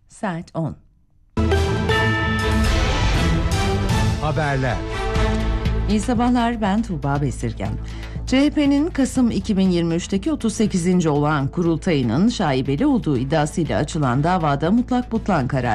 Saat 10. Haberler. İyi sabahlar, ben Tuğba Besirgen. CHP'nin Kasım 2023'teki 38. olağan kurultayının şaibeli olduğu iddiasıyla açılan davada mutlak butlan kararı